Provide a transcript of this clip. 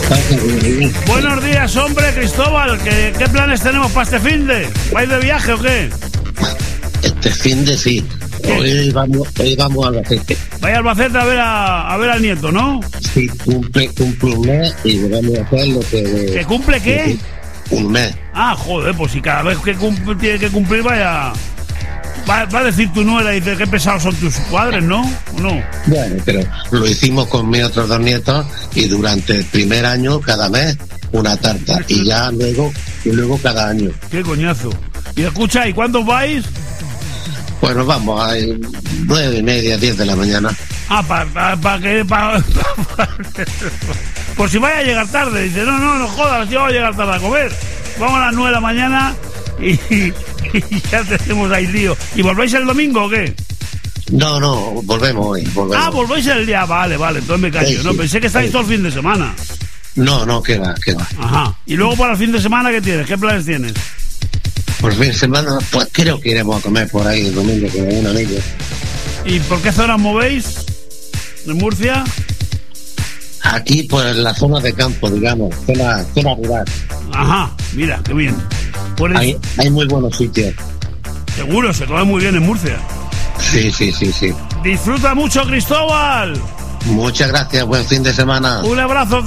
Buenos días, hombre, Cristóbal. ¿Qué planes tenemos para este finde? ¿Vais de viaje o qué? Este finde sí. Hoy vamos a Albacete. Vais a Albacete a ver al nieto, ¿no? Sí, cumple un mes y vamos a hacer lo que... ¿Que cumple qué? Un mes. Ah, joder, pues si cada vez que tiene que cumplir va a decir tu nuera y dice qué pesados son tus padres, ¿no? ¿O no? Bueno, pero lo hicimos con mis otros 2 nietos y durante el primer año, cada mes, una tarta. Y ya luego cada año. Qué coñazo. Y escucha, ¿y cuándo vais? Pues nos vamos a 9:30, 10 de la mañana. Ah, para que... Por si vaya a llegar tarde. Dice, no jodas, yo voy a llegar tarde a comer. Vamos a las 9 de la mañana y ya tenemos ahí lío. ¿Y volvéis el domingo o qué? No, volvemos hoy. Ah, volvéis el día, vale, entonces me callo. Sí, No, pensé que estáis todo el fin de semana. No, ¿qué va? Ajá. ¿Y luego para el fin de semana qué tienes? ¿Qué planes tienes? Por fin de semana, pues creo que iremos a comer por ahí el domingo con algún amigo. ¿Y por qué zonas movéis? ¿De Murcia? Aquí, pues en la zona de campo, digamos, zona rural. Ajá, mira, qué bien. Hay muy buenos sitios. Seguro, se come muy bien en Murcia. Sí. Disfruta mucho, Cristóbal. Muchas gracias, buen fin de semana. Un abrazo.